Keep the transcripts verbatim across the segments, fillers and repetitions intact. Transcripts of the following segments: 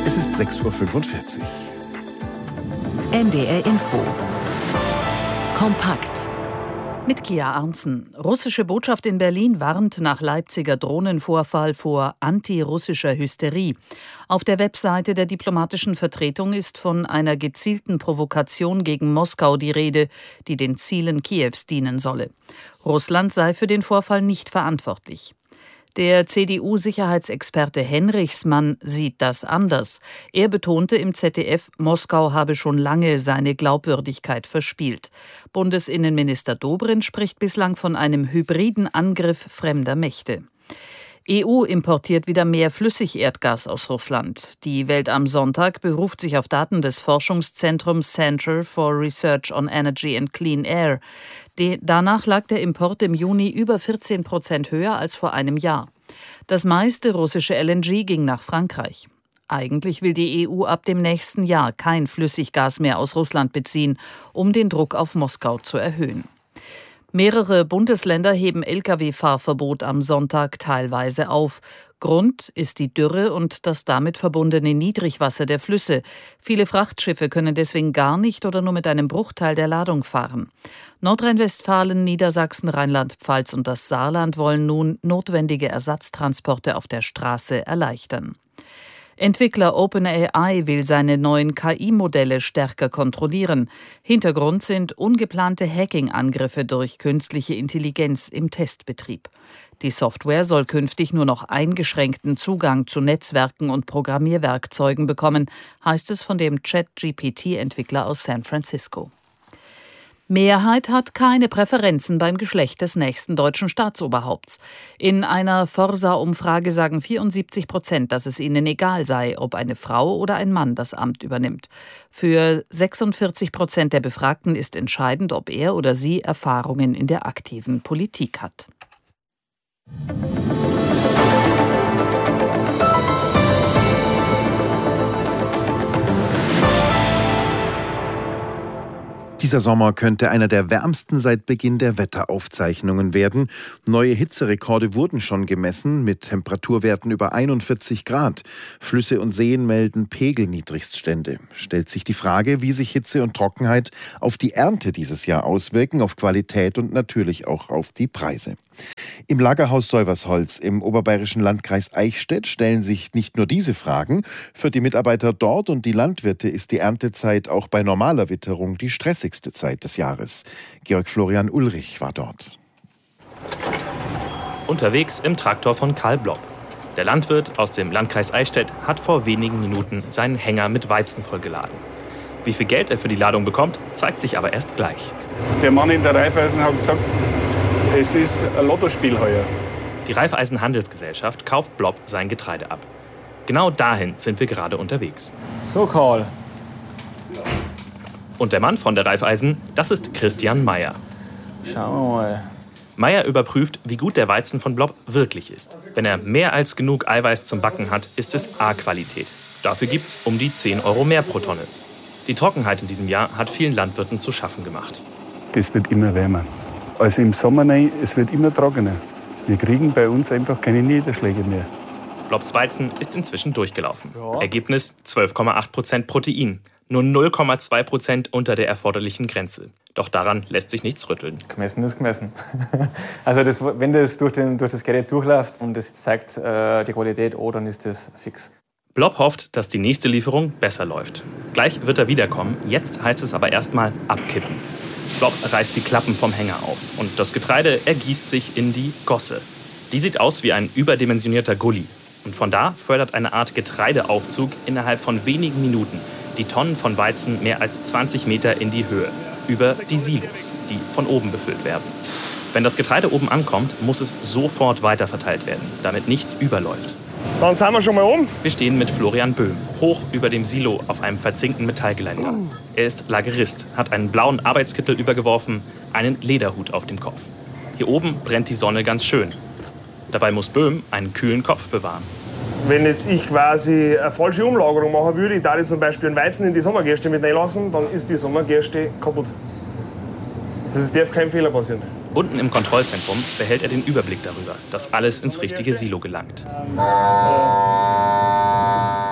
Es ist sechs Uhr fünfundvierzig. N D R Info. Kompakt. Mit Kia Arntzen. Russische Botschaft in Berlin warnt nach Leipziger Drohnenvorfall vor antirussischer Hysterie. Auf der Webseite der diplomatischen Vertretung ist von einer gezielten Provokation gegen Moskau die Rede, die den Zielen Kiews dienen solle. Russland sei für den Vorfall nicht verantwortlich. Der C D U-Sicherheitsexperte Henrichsmann sieht das anders. Er betonte im Z D F, Moskau habe schon lange seine Glaubwürdigkeit verspielt. Bundesinnenminister Dobrindt spricht bislang von einem hybriden Angriff fremder Mächte. E U importiert wieder mehr Flüssigerdgas aus Russland. Die Welt am Sonntag beruft sich auf Daten des Forschungszentrums Center for Research on Energy and Clean Air. Danach lag der Import im Juni über vierzehn Prozent höher als vor einem Jahr. Das meiste russische L N G ging nach Frankreich. Eigentlich will die E U ab dem nächsten Jahr kein Flüssiggas mehr aus Russland beziehen, um den Druck auf Moskau zu erhöhen. Mehrere Bundesländer heben L K W-Fahrverbot am Sonntag teilweise auf. Grund ist die Dürre und das damit verbundene Niedrigwasser der Flüsse. Viele Frachtschiffe können deswegen gar nicht oder nur mit einem Bruchteil der Ladung fahren. Nordrhein-Westfalen, Niedersachsen, Rheinland-Pfalz und das Saarland wollen nun notwendige Ersatztransporte auf der Straße erleichtern. Entwickler OpenAI will seine neuen K I-Modelle stärker kontrollieren. Hintergrund sind ungeplante Hacking-Angriffe durch künstliche Intelligenz im Testbetrieb. Die Software soll künftig nur noch eingeschränkten Zugang zu Netzwerken und Programmierwerkzeugen bekommen, heißt es von dem Chat-G P T-Entwickler aus San Francisco. Mehrheit hat keine Präferenzen beim Geschlecht des nächsten deutschen Staatsoberhaupts. In einer Forsa-Umfrage sagen vierundsiebzig Prozent, dass es ihnen egal sei, ob eine Frau oder ein Mann das Amt übernimmt. Für sechsundvierzig Prozent der Befragten ist entscheidend, ob er oder sie Erfahrungen in der aktiven Politik hat. Dieser Sommer könnte einer der wärmsten seit Beginn der Wetteraufzeichnungen werden. Neue Hitzerekorde wurden schon gemessen mit Temperaturwerten über einundvierzig Grad. Flüsse und Seen melden Pegelniedrigststände. Stellt sich die Frage, wie sich Hitze und Trockenheit auf die Ernte dieses Jahr auswirken, auf Qualität und natürlich auch auf die Preise. Im Lagerhaus Seuwersholz im oberbayerischen Landkreis Eichstätt stellen sich nicht nur diese Fragen. Für die Mitarbeiter dort und die Landwirte ist die Erntezeit auch bei normaler Witterung die stressigste Zeit des Jahres. Georg Florian Ulrich war dort. Unterwegs im Traktor von Karl Blopp. Der Landwirt aus dem Landkreis Eichstätt hat vor wenigen Minuten seinen Hänger mit Weizen vollgeladen. Wie viel Geld er für die Ladung bekommt, zeigt sich aber erst gleich. Der Mann in der Raiffeisen hat gesagt, es ist ein Lottospiel heuer. Die Raiffeisen Handelsgesellschaft kauft Blopp sein Getreide ab. Genau dahin sind wir gerade unterwegs. So, Karl. Und der Mann von der Raiffeisen, das ist Christian Meyer. Schauen wir mal. Meyer überprüft, wie gut der Weizen von Blopp wirklich ist. Wenn er mehr als genug Eiweiß zum Backen hat, ist es A-Qualität. Dafür gibt's um die zehn Euro mehr pro Tonne. Die Trockenheit in diesem Jahr hat vielen Landwirten zu schaffen gemacht. Das wird immer wärmer. Also im Sommer, nein, es wird immer trockener. Wir kriegen bei uns einfach keine Niederschläge mehr. Blopps Weizen ist inzwischen durchgelaufen. Ja. Ergebnis zwölf Komma acht Prozent Protein. Nur null Komma zwei Prozent unter der erforderlichen Grenze. Doch daran lässt sich nichts rütteln. Gemessen ist gemessen. Also das, wenn das durch, den, durch das Gerät durchläuft und das zeigt äh, die Qualität, oh, dann ist das fix. Blopp hofft, dass die nächste Lieferung besser läuft. Gleich wird er wiederkommen. Jetzt heißt es aber erstmal abkippen. Blopp reißt die Klappen vom Hänger auf und das Getreide ergießt sich in die Gosse. Die sieht aus wie ein überdimensionierter Gully. Und von da fördert eine Art Getreideaufzug innerhalb von wenigen Minuten die Tonnen von Weizen mehr als zwanzig Meter in die Höhe, über die Silos, die von oben befüllt werden. Wenn das Getreide oben ankommt, muss es sofort weiterverteilt werden, damit nichts überläuft. Dann sind wir schon mal um. Wir stehen mit Florian Böhm, hoch über dem Silo auf einem verzinkten Metallgeländer. Er ist Lagerist, hat einen blauen Arbeitskittel übergeworfen, einen Lederhut auf dem Kopf. Hier oben brennt die Sonne ganz schön. Dabei muss Böhm einen kühlen Kopf bewahren. Wenn jetzt ich quasi eine falsche Umlagerung machen würde, da ich zum Beispiel einen Weizen in die Sommergerste mit reinlassen, dann ist die Sommergerste kaputt. Das darf kein Fehler passieren. Unten im Kontrollzentrum behält er den Überblick darüber, dass alles ins richtige Silo gelangt.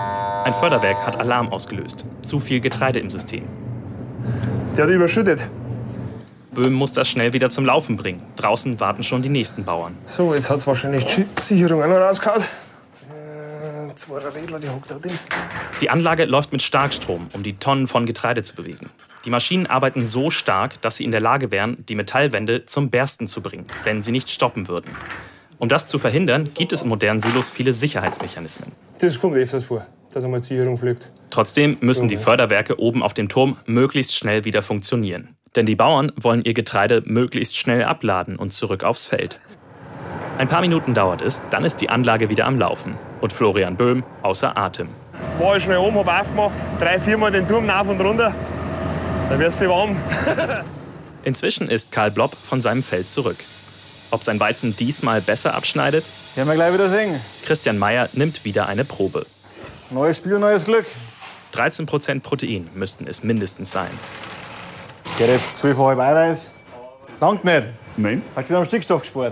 Ein Förderwerk hat Alarm ausgelöst. Zu viel Getreide im System. Der hat überschüttet. Böhm muss das schnell wieder zum Laufen bringen. Draußen warten schon die nächsten Bauern. So, jetzt hat es wahrscheinlich die Sicherung auch noch rausgehauen. Äh, zwei Rädler, die hockt da drin. Die Anlage läuft mit Starkstrom, um die Tonnen von Getreide zu bewegen. Die Maschinen arbeiten so stark, dass sie in der Lage wären, die Metallwände zum Bersten zu bringen, wenn sie nicht stoppen würden. Um das zu verhindern, gibt es in modernen Silos viele Sicherheitsmechanismen. Das kommt öfters vor, dass einmal die Sicherung fliegt. Trotzdem müssen die Förderwerke oben auf dem Turm möglichst schnell wieder funktionieren. Denn die Bauern wollen ihr Getreide möglichst schnell abladen und zurück aufs Feld. Ein paar Minuten dauert es, dann ist die Anlage wieder am Laufen. Und Florian Böhm außer Atem. War ich schnell oben, hab aufgemacht, drei, viermal den Turm rauf und runter. Dann wird's dir warm. Inzwischen ist Karl Blopp von seinem Feld zurück. Ob sein Weizen diesmal besser abschneidet? Werden wir gleich wieder sehen. Christian Meyer nimmt wieder eine Probe. Neues Spiel, neues Glück. dreizehn Prozent Protein müssten es mindestens sein. Geht jetzt zwölfeinhalb Eiweiß. Langt nicht. Nein. Hast wieder am Stickstoff gespart.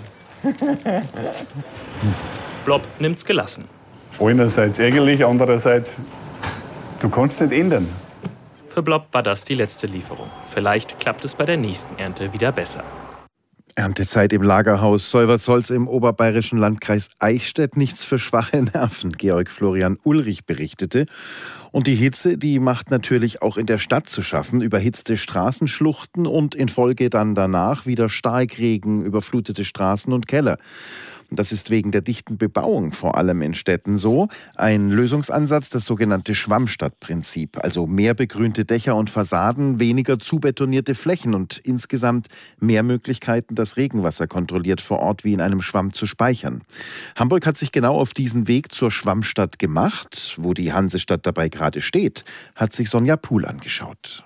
Blopp nimmt's gelassen. Einerseits ärgerlich, andererseits, du kannst nicht ändern. Für Blopp war das die letzte Lieferung. Vielleicht klappt es bei der nächsten Ernte wieder besser. Erntezeit im Lagerhaus Seuwersholz im oberbayerischen Landkreis Eichstätt. Nichts für schwache Nerven, Georg Florian Ulrich berichtete. Und die Hitze, die macht natürlich auch in der Stadt zu schaffen. Überhitzte Straßenschluchten und in Folge dann danach wieder Starkregen, überflutete Straßen und Keller. Das ist wegen der dichten Bebauung vor allem in Städten so. Ein Lösungsansatz, das sogenannte Schwammstadtprinzip. Also mehr begrünte Dächer und Fassaden, weniger zubetonierte Flächen und insgesamt mehr Möglichkeiten, das Regenwasser kontrolliert vor Ort wie in einem Schwamm zu speichern. Hamburg hat sich genau auf diesen Weg zur Schwammstadt gemacht. Wo die Hansestadt dabei gerade steht, hat sich Sonja Puhl angeschaut.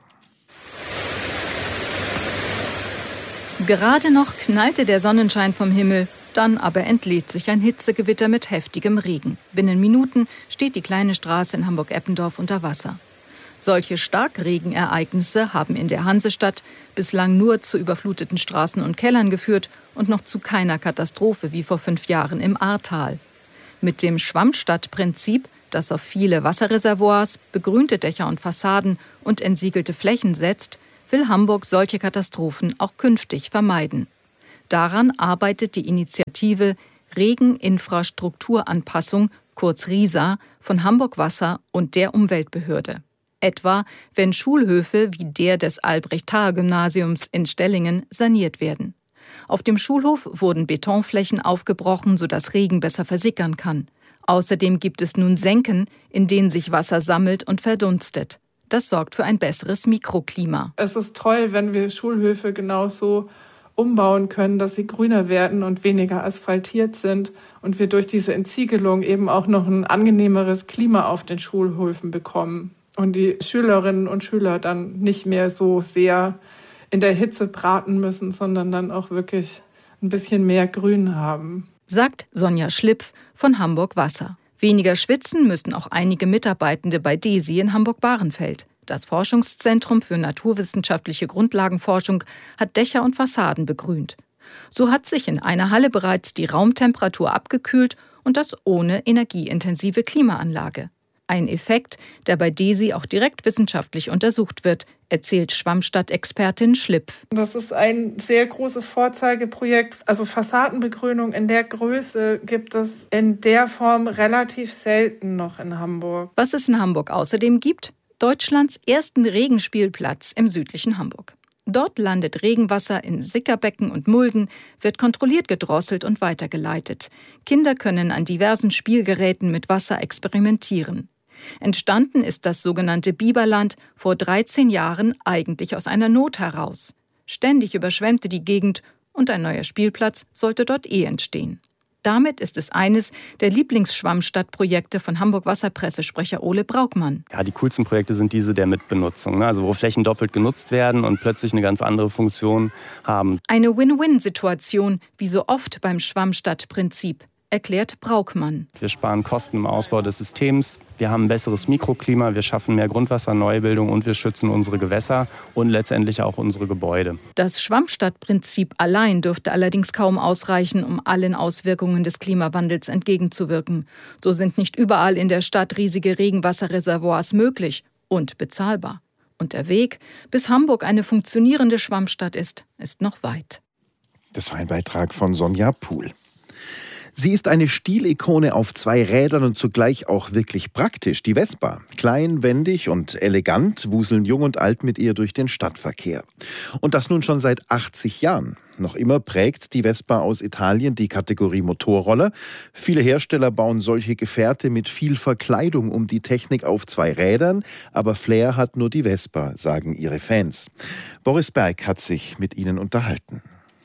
Gerade noch knallte der Sonnenschein vom Himmel. Dann aber entlädt sich ein Hitzegewitter mit heftigem Regen. Binnen Minuten steht die kleine Straße in Hamburg-Eppendorf unter Wasser. Solche Starkregenereignisse haben in der Hansestadt bislang nur zu überfluteten Straßen und Kellern geführt und noch zu keiner Katastrophe wie vor fünf Jahren im Ahrtal. Mit dem Schwammstadtprinzip, das auf viele Wasserreservoirs, begrünte Dächer und Fassaden und entsiegelte Flächen setzt, will Hamburg solche Katastrophen auch künftig vermeiden. Daran arbeitet die Initiative Regeninfrastrukturanpassung, kurz RISA, von Hamburg Wasser und der Umweltbehörde. Etwa, wenn Schulhöfe wie der des Albrecht-Thaer-Gymnasiums in Stellingen saniert werden. Auf dem Schulhof wurden Betonflächen aufgebrochen, sodass Regen besser versickern kann. Außerdem gibt es nun Senken, in denen sich Wasser sammelt und verdunstet. Das sorgt für ein besseres Mikroklima. Es ist toll, wenn wir Schulhöfe genauso umbauen können, dass sie grüner werden und weniger asphaltiert sind und wir durch diese Entsiegelung eben auch noch ein angenehmeres Klima auf den Schulhöfen bekommen und die Schülerinnen und Schüler dann nicht mehr so sehr in der Hitze braten müssen, sondern dann auch wirklich ein bisschen mehr Grün haben. Sagt Sonja Schlipf von Hamburg Wasser. Weniger schwitzen müssen auch einige Mitarbeitende bei DESI in Hamburg-Bahrenfeld. Das Forschungszentrum für naturwissenschaftliche Grundlagenforschung hat Dächer und Fassaden begrünt. So hat sich in einer Halle bereits die Raumtemperatur abgekühlt und das ohne energieintensive Klimaanlage. Ein Effekt, der bei DESI auch direkt wissenschaftlich untersucht wird, erzählt Schwammstadt-Expertin Schlipf. Das ist ein sehr großes Vorzeigeprojekt. Also Fassadenbegrünung in der Größe gibt es in der Form relativ selten noch in Hamburg. Was es in Hamburg außerdem gibt? Deutschlands ersten Regenspielplatz im südlichen Hamburg. Dort landet Regenwasser in Sickerbecken und Mulden, wird kontrolliert gedrosselt und weitergeleitet. Kinder können an diversen Spielgeräten mit Wasser experimentieren. Entstanden ist das sogenannte Biberland vor dreizehn Jahren eigentlich aus einer Not heraus. Ständig überschwemmte die Gegend und ein neuer Spielplatz sollte dort eh entstehen. Damit ist es eines der Lieblingsschwammstadtprojekte von Hamburg-Wasser-Pressesprecher Ole Braukmann. Ja, die coolsten Projekte sind diese der Mitbenutzung, ne? Also wo Flächen doppelt genutzt werden und plötzlich eine ganz andere Funktion haben. Eine Win-Win-Situation, wie so oft beim Schwammstadtprinzip. erklärt Braukmann. Wir sparen Kosten im Ausbau des Systems, wir haben ein besseres Mikroklima, wir schaffen mehr Grundwasserneubildung und wir schützen unsere Gewässer und letztendlich auch unsere Gebäude. Das Schwammstadtprinzip allein dürfte allerdings kaum ausreichen, um allen Auswirkungen des Klimawandels entgegenzuwirken. So sind nicht überall in der Stadt riesige Regenwasserreservoirs möglich und bezahlbar. Und der Weg, bis Hamburg eine funktionierende Schwammstadt ist, ist noch weit. Das war ein Beitrag von Sonja Puhl. Sie ist eine Stilikone auf zwei Rädern und zugleich auch wirklich praktisch, die Vespa. Klein, wendig und elegant wuseln Jung und Alt mit ihr durch den Stadtverkehr. Und das nun schon seit achtzig Jahren. Noch immer prägt die Vespa aus Italien die Kategorie Motorroller. Viele Hersteller bauen solche Gefährte mit viel Verkleidung um die Technik auf zwei Rädern. Aber Flair hat nur die Vespa, sagen ihre Fans. Boris Berg hat sich mit ihnen unterhalten.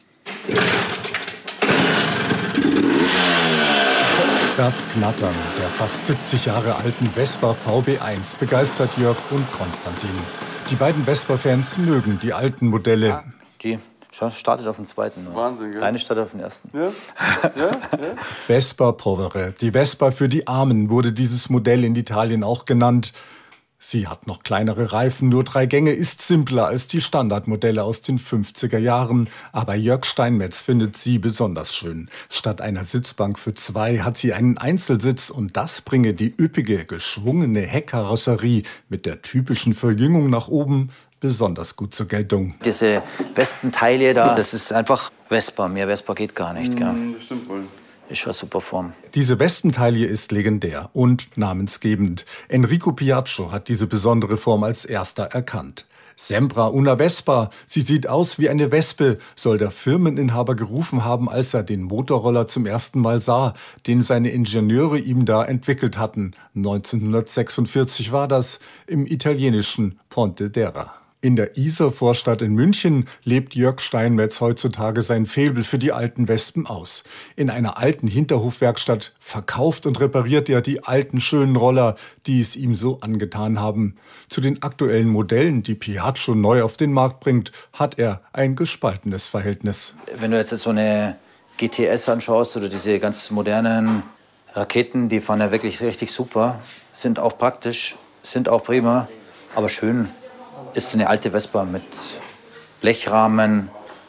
Das Knattern der fast siebzig Jahre alten Vespa V B eins begeistert Jörg und Konstantin. Die beiden Vespa-Fans mögen die alten Modelle. Ja, die startet auf dem zweiten. Wahnsinn, gell? Deine startet auf dem ersten. Ja. Ja, ja. Vespa Povere, die Vespa für die Armen, wurde dieses Modell in Italien auch genannt. Sie hat noch kleinere Reifen, nur drei Gänge, ist simpler als die Standardmodelle aus den fünfziger Jahren. Aber Jörg Steinmetz findet sie besonders schön. Statt einer Sitzbank für zwei hat sie einen Einzelsitz und das bringe die üppige, geschwungene Heckkarosserie mit der typischen Verjüngung nach oben besonders gut zur Geltung. Diese Wespenteile da, das ist einfach Vespa. Mehr Vespa geht gar nicht. Gell? Mm, das stimmt wohl. Ist schon super Form. Diese Wespentaille ist legendär und namensgebend. Enrico Piaccio hat diese besondere Form als erster erkannt. Sembra una Vespa, sie sieht aus wie eine Wespe, soll der Firmeninhaber gerufen haben, als er den Motorroller zum ersten Mal sah, den seine Ingenieure ihm da entwickelt hatten. neunzehnhundertsechsundvierzig war das, im italienischen Pontedera. In der Isar-Vorstadt in München lebt Jörg Steinmetz heutzutage sein Faible für die alten Wespen aus. In einer alten Hinterhofwerkstatt verkauft und repariert er die alten schönen Roller, die es ihm so angetan haben. Zu den aktuellen Modellen, die Piaccio neu auf den Markt bringt, hat er ein gespaltenes Verhältnis. Wenn du jetzt so eine G T S anschaust oder diese ganz modernen Raketen, die fahren ja wirklich richtig super, sind auch praktisch, sind auch prima, aber schön ist eine alte Vespa mit Blechrahmen,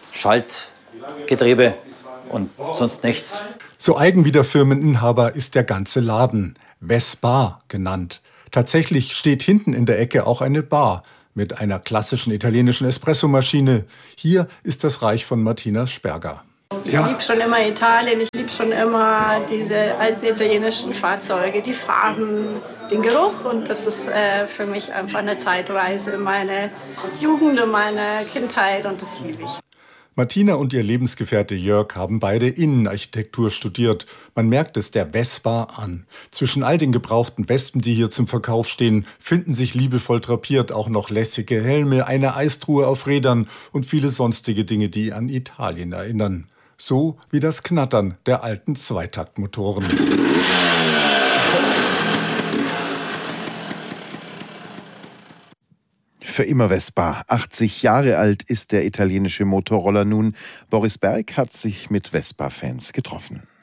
Schaltgetriebe und sonst nichts. So eigen wie der Firmeninhaber ist der ganze Laden, Vespa genannt. Tatsächlich steht hinten in der Ecke auch eine Bar mit einer klassischen italienischen Espressomaschine. Hier ist das Reich von Martina Sperger. Ich ja. liebe schon immer Italien, ich liebe schon immer diese alten italienischen Fahrzeuge, die Farben, den Geruch und das ist äh, für mich einfach eine Zeitreise in meine Jugend, in meine Kindheit und das liebe ich. Martina und ihr Lebensgefährte Jörg haben beide Innenarchitektur studiert. Man merkt es der Vespa an. Zwischen all den gebrauchten Wespen, die hier zum Verkauf stehen, finden sich liebevoll drapiert auch noch lässige Helme, eine Eistruhe auf Rädern und viele sonstige Dinge, die an Italien erinnern. So wie das Knattern der alten Zweitaktmotoren. Für immer Vespa. achtzig Jahre alt ist der italienische Motorroller nun. Boris Berg hat sich mit Vespa-Fans getroffen.